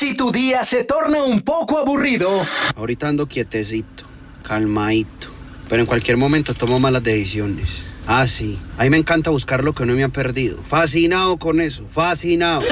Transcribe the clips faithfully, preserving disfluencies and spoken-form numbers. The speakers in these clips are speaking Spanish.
Si tu día se torna un poco aburrido. Ahorita ando quietecito, calmadito, pero en cualquier momento tomo malas decisiones. Ah, sí, a mí me encanta buscar lo que no me ha perdido. Fascinado con eso, fascinado.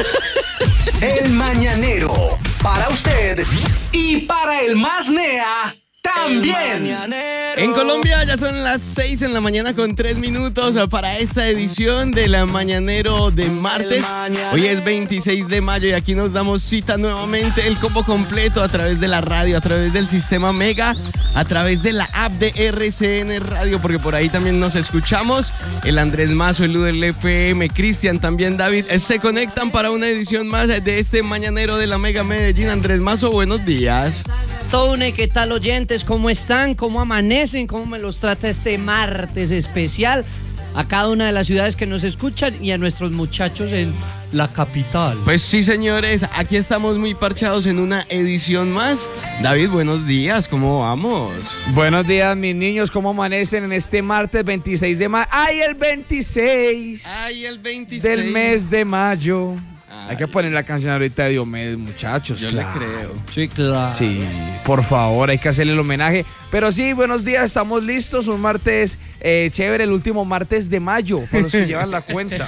El Mañanero, para usted y para el más nea también. En Colombia ya son las seis en la mañana con tres minutos para esta edición de la Mañanero de martes. Hoy es veintiséis de mayo y aquí nos damos cita nuevamente, el combo completo a través de la radio, a través del sistema Mega, a través de la app de R C N Radio, porque por ahí también nos escuchamos. El Andrés Mazo, el U del F M, Cristian, también David, eh, se conectan para una edición más de este Mañanero de la Mega Medellín. Andrés Mazo, buenos días. Tone, ¿qué tal, oyentes? ¿Cómo están? ¿Cómo amanecen? ¿Cómo me los trata este martes especial? A cada una de las ciudades que nos escuchan y a nuestros muchachos en la capital. Pues sí, señores, aquí estamos muy parchados en una edición más. David, buenos días, ¿cómo vamos? Buenos días, mis niños, ¿cómo amanecen en este martes veintiséis de mayo? ¡Ay, el veintiséis! ¡Ay, el veintiséis! Del mes de mayo. Ay. Hay que poner la canción ahorita de Diomedes, muchachos. Yo claro. le creo. Sí, claro. Sí, por favor, hay que hacerle el homenaje. Pero sí, buenos días, estamos listos. Un martes eh, chévere, el último martes de mayo, para los que llevan la cuenta.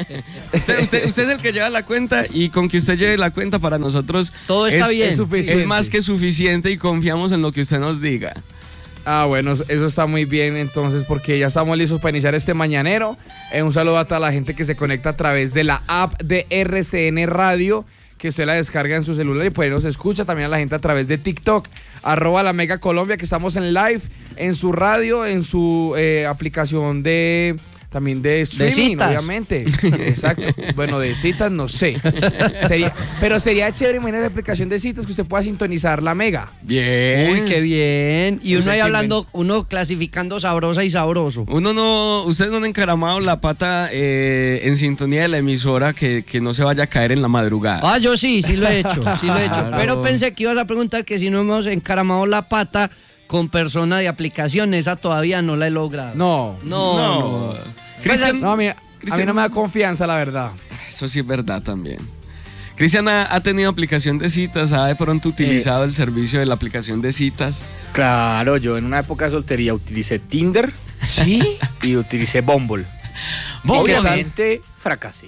Usted, usted, usted es el que lleva la cuenta y con que usted lleve la cuenta para nosotros todo está es, bien. Es, suficiente. Es más que suficiente y confiamos en lo que usted nos diga. Ah, bueno, eso está muy bien entonces, porque ya estamos listos para iniciar este mañanero. Eh, un saludo a toda la gente que se conecta a través de la app de R C N Radio, que usted la descarga en su celular y pues nos escucha. También a la gente a través de TikTok, arroba la Mega Colombia, que estamos en live, en su radio, en su eh, aplicación de... También de streaming, de obviamente. Exacto. Bueno, de citas no sé. Sería, pero sería chévere, imagínate la aplicación de citas que usted pueda sintonizar la Mega. Bien. Uy, qué bien. Y Usted uno ahí que hablando, uno clasificando sabrosa y sabroso. Uno no, ustedes no han encaramado la pata eh, en sintonía de la emisora que, que no se vaya a caer en la madrugada. Ah, yo sí, sí lo he hecho, sí lo he hecho. Claro. Pero pensé que ibas a preguntar que si no hemos encaramado la pata con persona de aplicación, esa todavía no la he logrado. No. No, No. no. Cristian, No, a mí, a Cristian- mí no me da confianza, la verdad. Eso sí es verdad también. Cristian ha, ha tenido aplicación de citas, ha de pronto utilizado el servicio de la aplicación de citas. Claro, yo en una época de soltería utilicé Tinder. ¿Sí? Y utilicé Bumble. Bumble. Obviamente fracasé.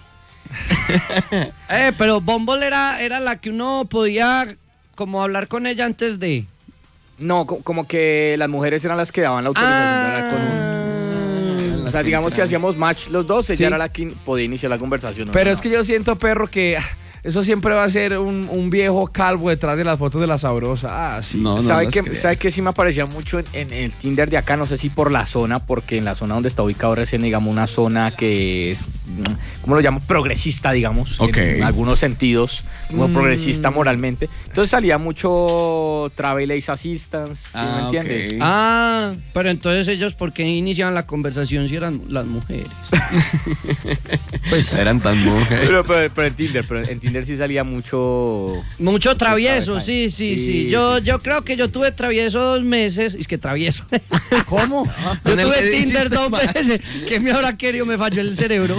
Eh, pero Bumble era, era la que uno podía como hablar con ella antes de... No, co- como que las mujeres eran las que daban la autorización de hablar con uno. Ah, O sea, digamos que hacíamos match los dos, ella Sí. era la que podía iniciar la conversación. ¿no? Pero No, es que yo siento, perro, que ah, eso siempre va a ser un, un viejo calvo detrás de las fotos de la sabrosa. Ah, sí. No, no ¿Sabe las que, creo. ¿Sabe que sí me aparecía mucho en, en el Tinder de acá? No sé si por la zona, porque en la zona donde está ubicado recién, digamos, una zona que es, mm, ¿cómo lo llamo? Progresista, digamos, Ok. en algunos sentidos, como Mm. progresista moralmente. Entonces salía mucho Travel Ace Assistance, ¿sí Ah, me entiende? ok. Ah, pero entonces ellos, ¿por qué iniciaban la conversación si eran las mujeres? Pues eran tan mujeres. Pero, pero, pero en Tinder, pero en Tinder sí salía mucho... Mucho travieso, Mucho sí, sí, sí. sí, Yo, sí. yo creo que yo tuve travieso dos meses. Es que travieso. ¿Cómo? Yo Con el tuve que Tinder hiciste dos mal. veces. Que me habrá querido, me falló el cerebro.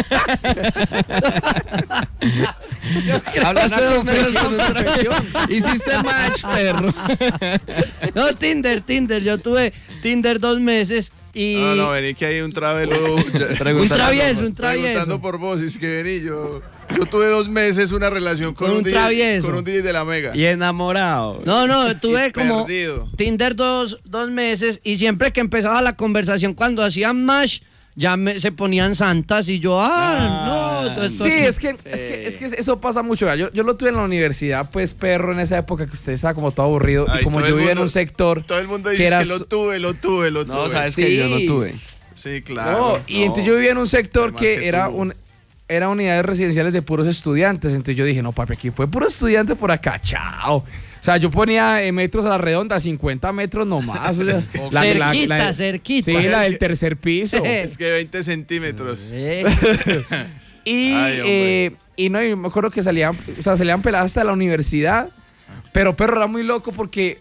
Hablaste dos veces con un travieso. Hiciste match, perro. No, Tinder, Tinder. Yo tuve Tinder dos meses y... No, no, vení que hay un travelo. un Preguntando- travieso, un travieso. Preguntando por vos, es que vení, yo, yo tuve dos meses una relación con, Con un D J, travieso. con un D J de la Mega. Y enamorado. No, no, tuve Y como perdido. Tinder dos, dos meses y siempre que empezaba la conversación, cuando hacían match, ya me, se ponían santas y yo, ah, no. todo esto- Sí, es que, es que, es que eso pasa mucho. Yo, yo lo tuve en la universidad, pues, perro, en esa época que usted estaba como todo aburrido. Ay, y como todo yo el vivía en mundo- un sector. Todo el mundo que dice era que lo so- tuve, lo tuve, lo tuve. No, sabes Sí. que yo no tuve. Sí, claro. No, y entonces yo vivía en un sector Además que, que era tuvo. un era unidades residenciales de puros estudiantes. Entonces yo dije, no, papi, aquí fue puro estudiante por acá, chao. O sea, yo ponía eh, metros a la redonda, cincuenta metros nomás. O sea, Cerquita, cerquita. Sí, la del tercer piso. Es que veinte centímetros. Eh, Y, Ay, hombre. eh, y no, y me acuerdo que salían, o sea, salían peladas hasta la universidad. Pero perro era muy loco porque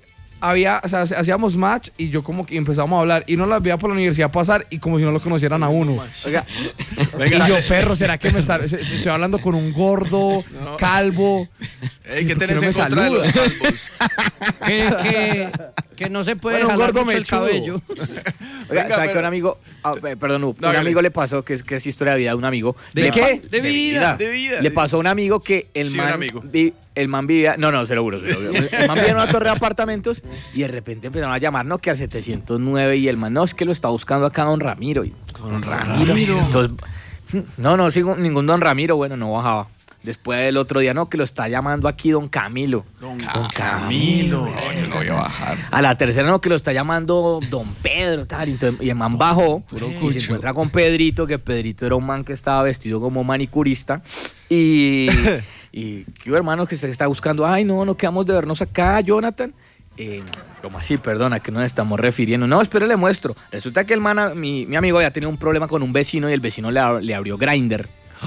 había, o sea, hacíamos match y yo como que empezamos a hablar y no las veía por la universidad pasar y como si no lo conocieran a uno. Oiga, Y yo, perro, ¿será que me está, se- se- estoy hablando con un gordo, No. calvo? Ey, ¿qué ¿Por qué tenés no en me contra de los saluda? calvos? Que, que, que no se puede Bueno, un jalar gordo mucho el mechudo. cabello. Oiga, Venga, ¿sabe que pero- un amigo, ah, eh, perdón, un Hágale. amigo le pasó, que es, que es historia de vida de un amigo? ¿De Le qué? pa- De vida. De vida. Le pasó a un amigo que el Sí, un man, amigo. vi- el man vivía, no, no, se lo juro, se lo juro. El man vivía en una torre de apartamentos y de repente empezaron a llamar, no, que al setecientos nueve y el man, no, es que lo está buscando acá don Ramiro. Y, don Ramiro. Entonces, no, no, sigo ningún don Ramiro, bueno, no bajaba. Después el otro día, no, que lo está llamando aquí don Camilo. Don Camilo. Yo no voy a bajar. A la tercera, no, que lo está llamando don Pedro, tal. Y, entonces- y el man bajó y se encuentra con Pedrito, que Pedrito era un man que estaba vestido como manicurista. Y, y ¿qué hermano que se está buscando? Ay, no, no quedamos de vernos acá, Jonathan. Eh, ¿Cómo así? Perdona, que nos estamos refiriendo. No, espere, le muestro. Resulta que el man, mi, mi amigo, había tenido un problema con un vecino y el vecino le, ab- le abrió Grindr.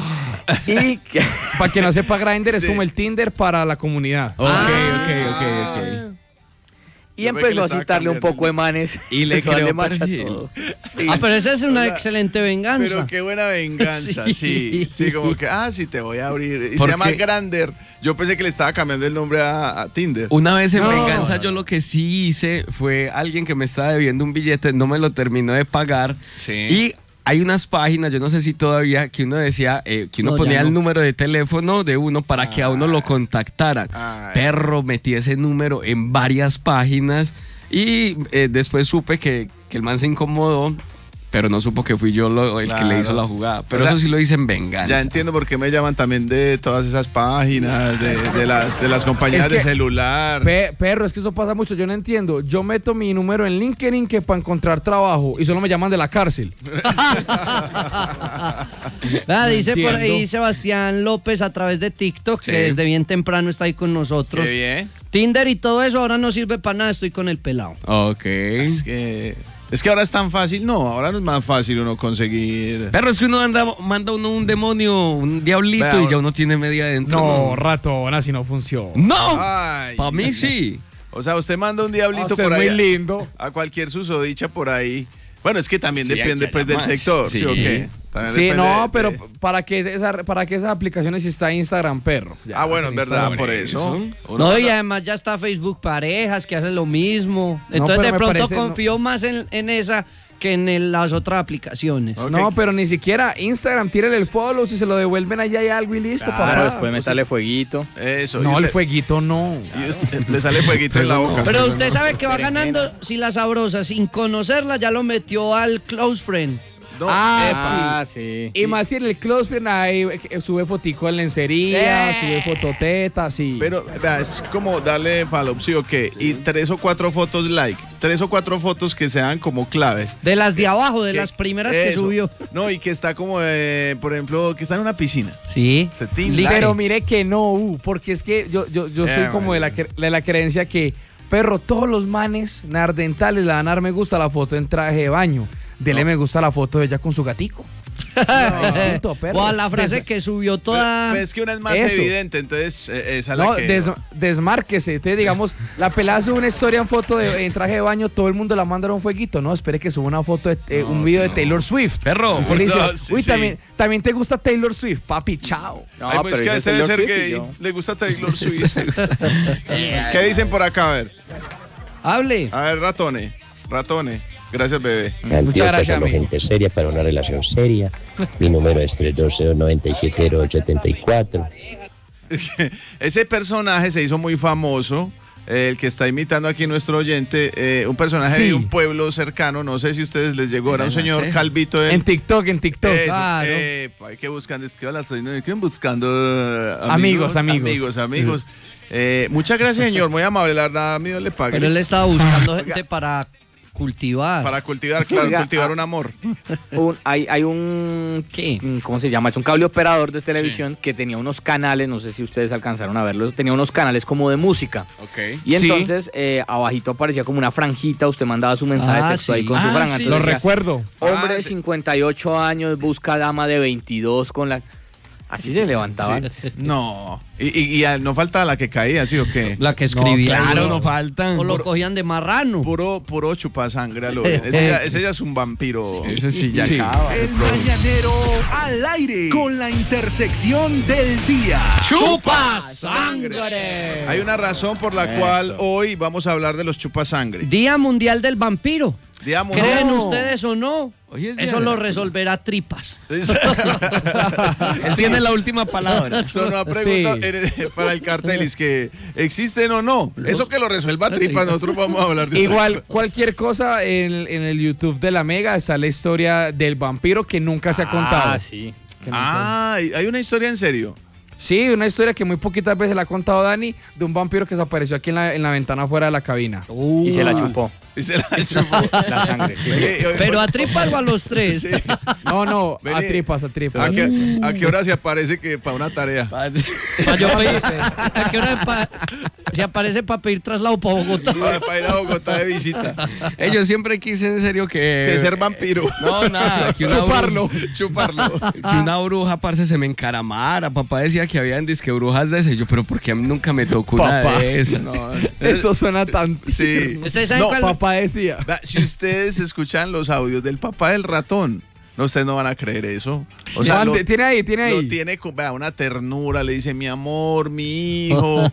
Y que, Para que no sepa, Grindr es Sí. como el Tinder para la comunidad. Ok, Ah. ok, ok, ok. y Yo ve que empezó le estaba citarle un cambiando poco de manes. Y le Empezó a darle creó match a perfil. todo. Sí. Ah, pero esa es una O sea, excelente venganza. Pero qué buena venganza, Sí. sí. Sí, como que, ah, sí, te voy a abrir. Y se ¿Por llama qué? Grander. Yo pensé que le estaba cambiando el nombre a, a Tinder. Una vez en No. venganza yo lo que sí hice fue alguien que me estaba debiendo un billete, no me lo terminó de pagar. Sí. Y hay unas páginas, yo no sé si todavía, que uno decía, eh, que uno No, ya ponía no. el número de teléfono de uno para que a uno lo contactaran. Ay. Perro, metí ese número en varias páginas y eh, después supe que, que el man se incomodó, pero no supo que fui yo lo- el que Claro. le hizo la jugada. Pero O sea, eso sí lo hice en venganza. Ya entiendo por qué me llaman también de todas esas páginas, de, de las, de las compañías Es que- de celular. Pe- perro, es que eso pasa mucho, yo no entiendo. Yo meto mi número en LinkedIn que para encontrar trabajo y solo me llaman de la cárcel. Ah, dice por entiendo. ahí Sebastián López a través de TikTok, Sí. que desde bien temprano está ahí con nosotros. Qué bien. Tinder y todo eso ahora no sirve para nada, estoy con el pelado. Ok. Es que, es que ahora es tan fácil. No, ahora no es más fácil uno conseguir. Perro, es que uno anda, manda uno un demonio, un diablito Vea, y ya uno tiene media adentro. No, ratón, así no funciona. ¡No! Ay. Para mí sí. O sea, usted manda un diablito Usted por es ahí. muy lindo. A cualquier susodicha por ahí. Bueno, es que también Sí, depende hay que pues del llamar. sector, ¿sí, Sí. o qué? También Sí, depende no, de- pero de- para que esa, para que esas aplicaciones está Instagram, perro. Ya, Ah, bueno, es verdad, Instagram. por eso. Uno No, y manda- además ya está Facebook Parejas, que hace lo mismo. No, Entonces pero de me pronto parece- confío más en, en esa que en el- las otras aplicaciones. Ok. No, pero ni siquiera Instagram, tírele el follow, si se lo devuelven allá hay algo y listo, Claro, Claro, papá. después meterle fueguito. Eso. y No, el usted- fueguito no. y usted- le sale fueguito en la boca. Pero usted sabe que va Berenjena. ganando si la sabrosa, sin conocerla, ya lo metió al close friend. No, Ah, Ah, sí. Y más si en el close friend ahí eh, sube fotico en lencería, Eh. sube fototeta, sí. Pero vea, es como darle follow, sí o qué. Y tres o cuatro fotos like. Tres o cuatro fotos que sean como claves. De las de abajo, de Que- las primeras que eso. subió. No, y que está como, eh, por ejemplo, que está en una piscina. Sí. Se tin- Li- like. Pero mire que no, uh, porque es que yo, yo, yo Eh, soy como de la, vale. cre- de la creencia que, perro, todos los manes nardentales le van a dar me gusta a la foto en traje de baño. Dele me gusta a la foto de ella con su gatico. Distinto, perro. O a la frase Des- que subió Pero, toda. pero es que una es más Eso. evidente, entonces eh, esa es la No, que... des- desmárquese. Entonces, digamos, la pelada sube una historia en foto de, en traje de baño, todo el mundo la manda a un fueguito. No, espere que suba una foto, de, eh, un video de Taylor Swift. Perro. Usted le dice, No, sí, uy, sí. También, también te gusta Taylor Swift, papi, chao. No, Ay, pues es que ella este debe Taylor ser Swift y gay. yo. Le gusta Taylor Swift. ¿Qué dicen por acá? A ver, Hable. a ver, ratone. Ratone. Gracias, bebé. Muchas Antioquia, gracias, somos amigo. gente seria para una relación seria. Mi número es tres dos cero nueve siete cero ocho siete cuatro. Ese personaje se hizo muy famoso. eh, El que está imitando aquí nuestro oyente, eh, un personaje Sí. de un pueblo cercano, no sé si a ustedes les llegó, era un Era la señor ceja. calvito. del- En TikTok, en TikTok. Eso, Claro. epa, ¿qué buscan? Es que hola, estoy no, ¿qué buscando eh, Amigos, amigos. amigos, amigos. Eh, muchas gracias, señor, muy amable, la verdad, a mí no le pague. Pero él estaba buscando gente para cultivar. Para cultivar, claro, Oiga, cultivar ah. un amor. Un- hay, hay un... ¿Qué? ¿Cómo se llama? Es un cable operador de televisión que tenía unos canales, no sé si ustedes alcanzaron a verlos, tenía unos canales como de música. Ok. Y Sí. entonces, eh, abajito aparecía como una franjita, usted mandaba su mensaje Ah, de texto ahí sí. con su Ah, franja. sí. entonces Lo decía, recuerdo. Hombre Ah, de sí. cincuenta y ocho años busca dama de veintidós con la... Así se levantaban. Sí. No. Y, y, y no falta la que caía, ¿sí o qué? La que escribía. No, claro, ¿no? no faltan. O lo cogían de marrano. Puro, puro chupasangre. Lo, ese, ya, ese ya es un vampiro. Ese sí ya Sí. acaba. El mañanero al aire con la intersección del día. ¡Chupa sangre! Hay una razón por la cual hoy vamos a hablar de los chupasangre. Día Mundial del Vampiro. Digamos, ¿Creen no. ustedes o no? Hoy es día Eso de- lo resolverá Tripas. Él tiene la última palabra. Eso no pregunta Sí. eh, para el cartel, es que existen o no. Eso que lo resuelva Tripas, nosotros vamos a hablar de Igual, cualquier cosa en, en el YouTube de la Mega está la historia del vampiro que nunca se ha contado. Ah, sí. Que nunca- Ah, hay una historia en serio. Sí, una historia que muy poquitas veces la ha contado Dani de un vampiro que se apareció aquí en la, en la ventana fuera de la cabina. Y se la chupó. Y se la chupó. La sangre. sí. Eh, eh, Pero a Tripas o a los tres. Sí. No, no, a Vení. tripas, a tripas. ¿A qué, a qué hora se aparece que para una tarea? Pa' yo pedir- ¿A qué hora pa- se aparece para pedir traslado para Bogotá? Para, para ir a Bogotá de visita. Eh, yo siempre quise en serio que... Que ser vampiro. No, nada. Que una Chuparlo. Chuparlo. bruja- que una bruja, parce, se me encaramara. Papá decía que habían disque brujas de ese. Yo, pero ¿por qué a mí nunca me tocó una Papá. de esas? No, Eso suena tan... sí. ¿Ustedes saben No, cuál? Papá decía. Vea, si ustedes escuchan los audios del papá del ratón, no, ustedes no van a creer eso. O sea, Mande, lo, tiene ahí, tiene lo ahí. tiene con vea, una ternura, le dice, mi amor, mi hijo,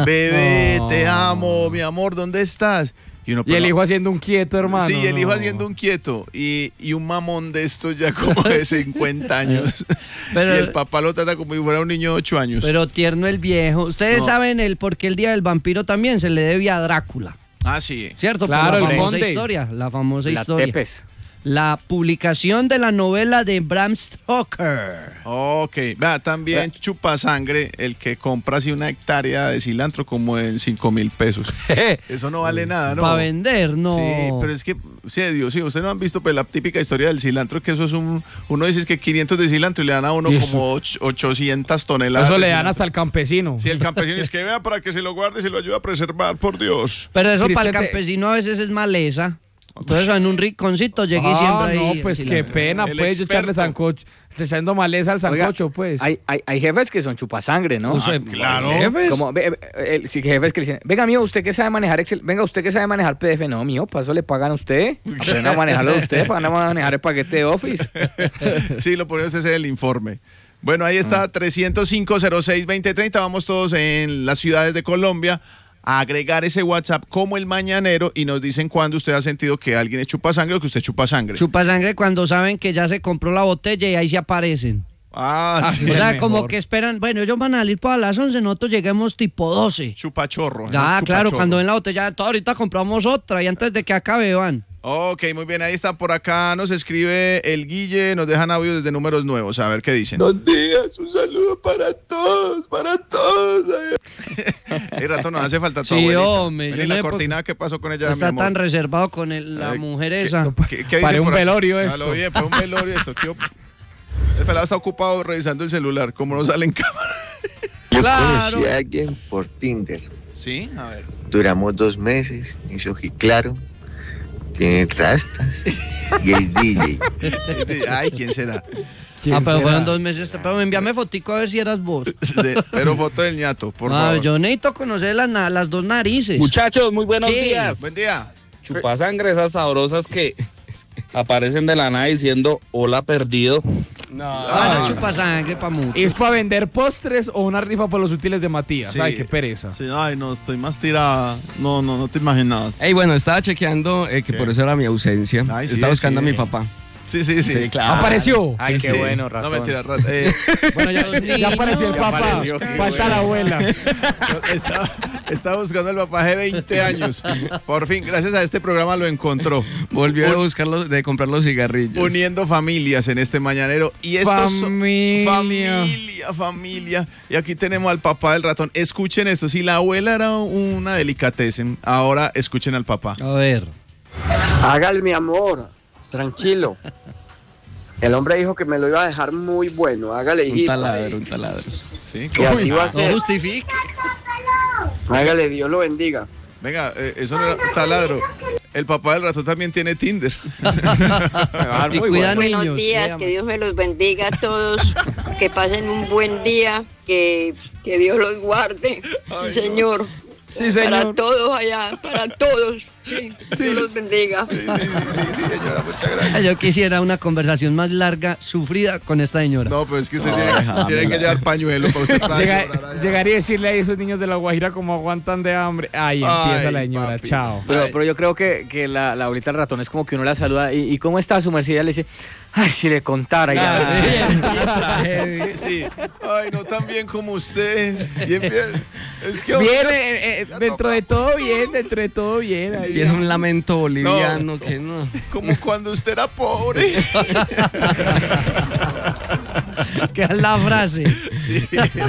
bebé, te amo, mi amor, ¿dónde estás? Y, uno, Y el pero- hijo haciendo un quieto, hermano. Sí, el hijo no. haciendo un quieto y, y un mamón de estos ya como de cincuenta años. Pero- y el papá lo trata como si fuera un niño de ocho años. Pero tierno el viejo. Ustedes No. saben el por qué el Día del Vampiro también se le debe a Drácula. ah, sí. ¿Cierto? Claro, Por la el famosa conde. historia. La famosa La historia. Tepes. La publicación de la novela de Bram Stoker. Ok, vea, también chupa sangre el que compra así una hectárea de cilantro como en cinco mil pesos. Eso no vale nada, ¿no? Para vender, no. Sí, pero es que, serio, sí, ustedes no han visto pues, la típica historia del cilantro, que eso es un, uno dice es que quinientos de cilantro y le dan a uno Y eso- como och- ochocientas toneladas. Eso de le dan cilantro. hasta el campesino. Sí, el campesino es que vea para que se lo guarde y se lo ayude a preservar, por Dios. Pero eso Cristian, para el te- campesino a veces es maleza. Entonces en un rinconcito llegué Ah, siempre ahí. no, pues sí, qué la- pena, El pues, yo echarle experto. sancocho, echando maleza al Oiga, sancocho, pues. Hay, hay, hay jefes que son chupasangre, ¿no? O sea, claro. jefes. Como, ve- ve- el- sí, jefes que le dicen, venga, mío, usted que sabe manejar Excel, venga, usted que sabe manejar P D F, no, mío, para eso le pagan a usted, aprenda a manejarlo de usted, para no manejar el paquete de Office. Sí, lo ponemos ese es el informe. Bueno, ahí está, trescientos cinco, cero seis, veinte treinta. Vamos todos en las ciudades de Colombia a agregar ese WhatsApp como el mañanero y nos dicen cuándo usted ha sentido que alguien es chupa sangre o que usted chupa sangre. Chupa sangre cuando saben que ya se compró la botella y ahí se aparecen. Ah, sí. O sea, el como mejor. que esperan, bueno, ellos van a salir para las once, nosotros lleguemos tipo doce. Chupa chorro. Ya, es chupa claro, chorro. cuando ven la botella, "Todo, ahorita compramos otra y antes de que acabe van. Ok, muy bien, ahí está por acá, nos escribe el Guille, nos dejan audio desde números nuevos, a ver qué dicen. Buenos días, un saludo para todos, para todos. El rato nos hace falta tu Sí, abuelita. hombre, Vení, yo la no he- cortina, ¿qué pasó con ella, mi Está amor? tan reservado con el- la Ay, mujer ¿qué- esa. ¿Qué, qué dice Para un por acá? velorio Hágalo esto. bien, para un velorio esto. ¿Qué op- el pelado está ocupado revisando el celular, como no sale en cámara. Yo Claro. conocí a alguien por Tinder. Sí, a ver. Duramos dos meses, hizo claro, tiene rastas y es D J. Ay, ¿quién será? ¿Quién Ah, pero será? fueron dos meses. Pero envíame fotico a ver si eras vos. De- pero foto del ñato, por Ah, favor. yo necesito conocer las, na- las dos narices. Muchachos, muy buenos ¿Qué? días. Buen día. Chupasangre, esas sabrosas que aparecen de la nada diciendo hola perdido. Ah, la chupa sangre para mucho. ¿Es para vender postres o una rifa por los útiles de Matías? Sí. Ay, qué pereza. Sí, ay, no, estoy más tirada. No, no, no te imaginas. Ey, bueno, estaba chequeando eh, que ¿Qué? por eso era mi ausencia. Ay, sí, estaba buscando sí. a mi papá. Sí, sí, sí. Sí, claro. ¿Apareció? Ay, Sí, qué sí. bueno, ratón. No, mentira, rat- eh, Bueno, ya, ya apareció el Ya papá. apareció, qué Falta bueno. la abuela. estaba, estaba buscando al papá hace veinte años. Por fin, gracias a este programa lo encontró. Volvió a Un- buscar los, de comprar los cigarrillos. Uniendo familias en este mañanero. Y estos son- Familia. familia, familia. Y aquí tenemos al papá del ratón. Escuchen esto. Si la abuela era una delicatessen, ahora escuchen al papá. A ver. Hágale, mi amor, tranquilo. El hombre dijo que me lo iba a dejar muy bueno. Hágale, Un hijito. taladro, un taladro. ¿Sí? Y así va a No ser. justifique. Hágale, Dios lo bendiga. Venga, eh, eso no era taladro. El papá del ratón también tiene Tinder. Y cuida Buenos niños. días, cuida- que Dios me los bendiga a todos. que pasen un buen día, que, que Dios los guarde. Ay, sí, señor. No. Sí, señor. Para todos allá, para todos. Sí, sí. Dios los bendiga. Sí, sí, sí, sí, sí, señora, muchas gracias. Yo quisiera una conversación más larga, sufrida con esta señora. No, pues es que usted tiene, tiene que llevar pañuelo para usted. Para Llega, llorar allá. llegaría a decirle a esos niños de La Guajira como aguantan de hambre. Ahí empieza Ay, la señora, papi. chao. Pero, pero yo creo que, que la, la abuelita del ratón es como que uno la saluda y, y ¿cómo está su merced? Y ella le dice, ay, si le contara ya. Ah, Sí, sí. Ay, no tan bien como usted. Y empieza, es que Viene, ahorita- eh, eh, dentro de todo bien, dentro de todo bien. ahí. Y es un lamento boliviano No. que no. como cuando usted era pobre. Que es la frase. Sí.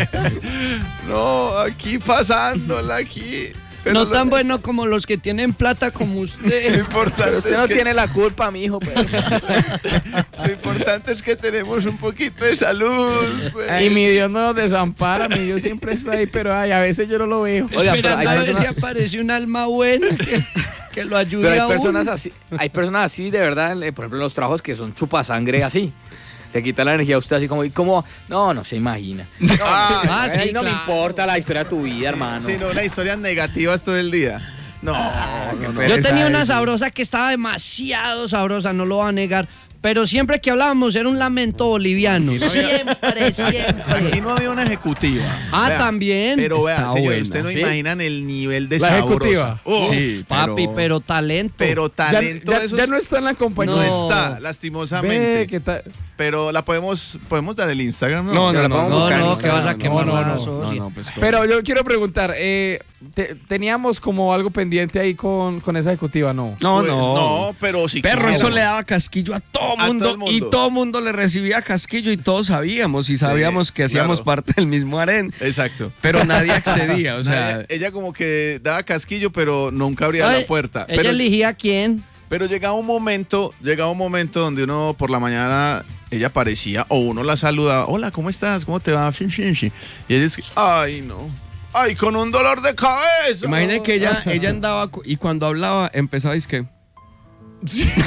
No, aquí pasándola, aquí. Pero No lo- tan bueno como los que tienen plata como Lo usted. importante, Usted es no que, tiene la culpa, mijo. Pero... lo importante es que tenemos un poquito de salud. Pues. Y mi Dios no nos desampara, mi Dios siempre está ahí, pero ay, a veces yo no lo veo. Oiga, pero Esperando hay a ver si personas, aparece un alma buena que, que lo ayude pero hay a uno. personas así, hay personas así de verdad, eh, por ejemplo, en los trabajos que son chupasangre así. Se quita la energía a usted así como, y como, no, no se imagina. No, Ah, a mí sí, no me claro. importa la historia de tu vida, hermano. Sí, no, las historias negativas todo el día. No, no, no. Yo tenía una Esa es- sabrosa que estaba demasiado sabrosa, no lo voy a negar. Pero siempre que hablábamos era un lamento boliviano. Siempre, siempre. Aquí no había una ejecutiva. Ah, también. Pero vea, Está señor, buena, usted no ¿sí? imaginan el nivel de La ejecutiva. sabrosa. Uf, Sí, Papi, pero talento. pero Ya, talento ya- de esos ya no está en la compañía. no No. está, lastimosamente. Ve, ¿qué tal? Pero la podemos, podemos dar el Instagram, ¿no? No, no, la no, podemos no, buscar. no, No, que vas a no, quemar no, la no, no, socia. no, pues, Pero yo quiero preguntar, eh, te- ¿teníamos como algo pendiente ahí con, con esa ejecutiva? No. no, Pues, no. no, pero si Perro, eso quisiéramos. le daba casquillo a todo A mundo, todo el mundo. y todo mundo le recibía casquillo y todos sabíamos y sabíamos que hacíamos claro. parte del mismo harén, Exacto. pero nadie accedía, o sea, ella, ella como que daba casquillo, pero nunca abría Ay, la puerta. Ella Pero, elegía a quién. pero llegaba un momento, llegaba un momento donde uno por la mañana ella aparecía o uno la saludaba, hola, ¿cómo estás? ¿Cómo te va? Shin, shin, shin. Y ella es, ay, no. Ay, con un dolor de cabeza. imagínate que ella, ella andaba cu- y cuando hablaba empezaba a decir que Sí. Sí,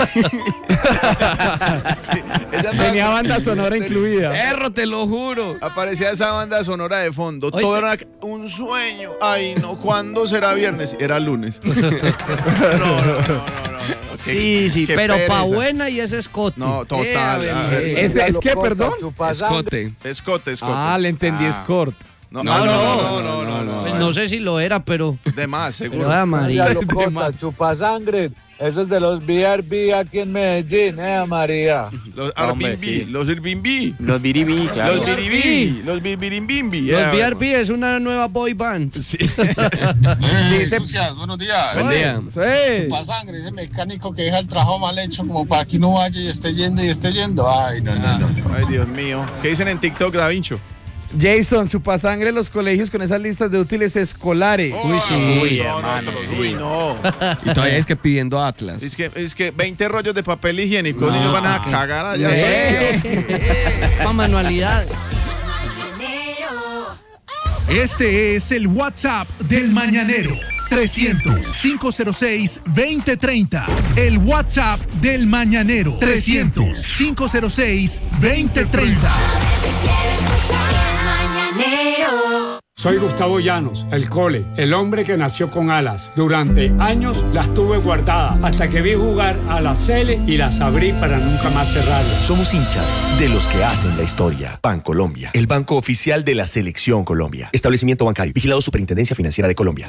ella andaba- Tenía banda sonora incluida. perro, te lo juro. Aparecía esa banda sonora de fondo. Oíste. Todo era un sueño. Ay, no, ¿cuándo será viernes? Era lunes. No, no, no, no, no, no. Qué- Sí, sí, qué pero pa' pereza. buena y ese escote. No, total. Eh, A Ave ver, María. ¿Es, es que, perdón? Escote. Escote, escote. Ah, le entendí, Ah. escort. No, No, ah, no, no, no, no, no, no, Pues no. no sé si lo era, pero. De más, Pero seguro. Ave María. Locota, chupasangre. Eso es de los B R B aquí en Medellín, eh, María. Los Hombre, Airbnb, sí. los Airbnb. Los biribí, claro. Los biribí, los biribimbi. Los B R B es una nueva boy band. Sí. Dice- Sucias, buenos días. Buen día. Sí. Chupasangre, ese mecánico que deja el trabajo mal hecho como para que no vaya y esté yendo y esté yendo. Ay, no, no, no. Ay, Dios mío. ¿Qué dicen en TikTok, Da Vincho? Jason, chupasangre en los colegios con esas listas de útiles escolares. Uy, sí, no, hermano, no, sí. uy, no. Y todavía es que pidiendo Atlas. Es que, es que veinte rollos de papel higiénico, los niños van a cagar allá. Eh. Para manualidades. Este es el WhatsApp del Mañanero. trescientos, quinientos seis, veinte treinta. El WhatsApp del Mañanero. trescientos, quinientos seis, veinte treinta. Soy Gustavo Llanos, el Cole, el hombre que nació con alas. Durante años las tuve guardadas hasta que vi jugar a la Cele y las abrí para nunca más cerrarlas. Somos hinchas de los que hacen la historia. Bancolombia, el banco oficial de la Selección Colombia. Establecimiento bancario, vigilado Superintendencia Financiera de Colombia.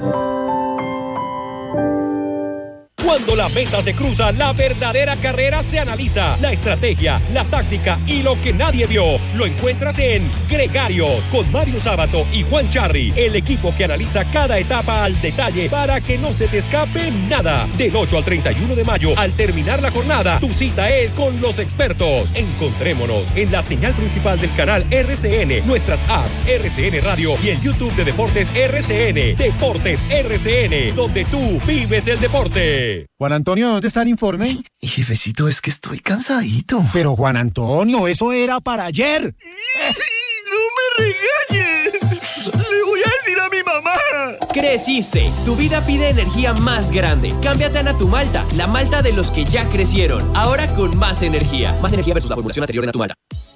Cuando la meta se cruza, la verdadera carrera se analiza. La estrategia, la táctica y lo que nadie vio lo encuentras en Gregarios con Mario Sábato y Juan Charri, el equipo que analiza cada etapa al detalle para que no se te escape nada. Del ocho al treinta y uno de mayo, al terminar la jornada, tu cita es con los expertos. Encontrémonos en la señal principal del canal R C N, nuestras apps R C N Radio y el YouTube de Deportes R C N. Deportes R C N, donde tú vives el deporte. Juan Antonio, ¿dónde está el informe? Jefecito, es que estoy cansadito. Pero Juan Antonio, eso era para ayer. ¡No me regañes! ¡Le voy a decir a mi mamá! Creciste. Tu vida pide energía más grande. Cámbiate a Natumalta, la malta de los que ya crecieron. Ahora con más energía. Más energía versus la formulación anterior de Natumalta.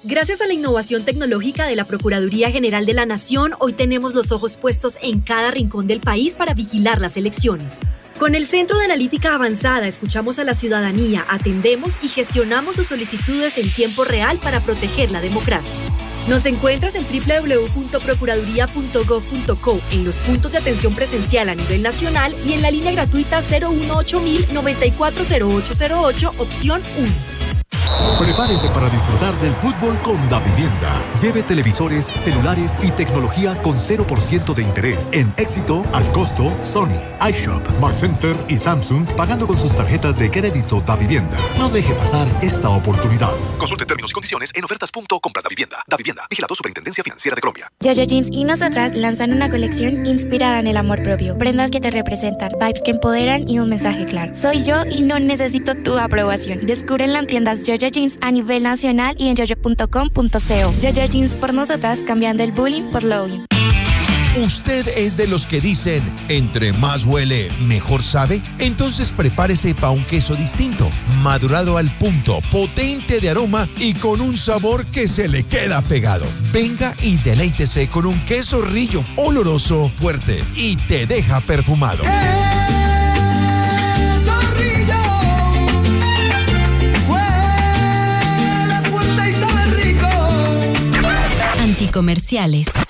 Gracias a la innovación tecnológica de la Procuraduría General de la Nación, hoy tenemos los ojos puestos en cada rincón del país para vigilar las elecciones. Con el Centro de Analítica Avanzada escuchamos a la ciudadanía, atendemos y gestionamos sus solicitudes en tiempo real para proteger la democracia. Nos encuentras en doble u doble u doble u punto procuraduría punto gov punto co, en los puntos de atención presencial a nivel nacional y en la línea gratuita cero uno ocho mil noventa y cuatro cero ocho cero ocho, opción uno. Prepárese para disfrutar del fútbol con Davivienda. Lleve televisores, celulares y tecnología con cero por ciento de interés. En Éxito, al costo, Sony, iShop, Mark Center y Samsung, pagando con sus tarjetas de crédito Davivienda. No deje pasar esta oportunidad. Consulte términos y condiciones en ofertas punto compras Davivienda. Davivienda, vigilado Superintendencia Financiera de Colombia. Yoyo Jeans y nosotras lanzan una colección inspirada en el amor propio. Prendas que te representan, vibes que empoderan y un mensaje claro. Soy yo y no necesito tu aprobación. Descúbrenla en tiendas Yoyo Jeans a nivel nacional y en yoyo punto com punto co. Yoyo Jeans por nosotras, cambiando el bullying por loving. ¿Usted es de los que dicen, entre más huele, mejor sabe? Entonces prepárese para un queso distinto, madurado al punto, potente de aroma y con un sabor que se le queda pegado. Venga y deleítese con un queso Rillo, oloroso, fuerte y te deja perfumado. Anticomerciales.